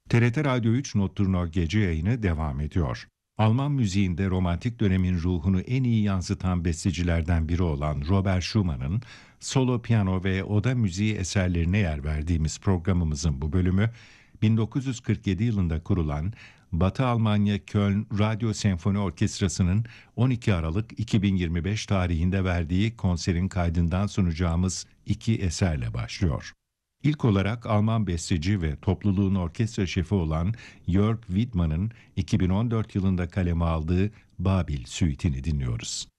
TRT Radyo 3 Notturno gece yayını devam ediyor. Alman müziğinde romantik dönemin ruhunu en iyi yansıtan bestecilerden biri olan Robert Schumann'ın solo piyano ve oda müziği eserlerine yer verdiğimiz programımızın bu bölümü 1947 yılında kurulan Batı Almanya Köln Radyo Senfoni Orkestrası'nın 12 Aralık 2025 tarihinde verdiği konserin kaydından sunacağımız iki eserle başlıyor. İlk olarak Alman besteci ve topluluğun orkestra şefi olan Jörg Widmann'ın 2014 yılında kaleme aldığı Babil Suite'ini dinliyoruz.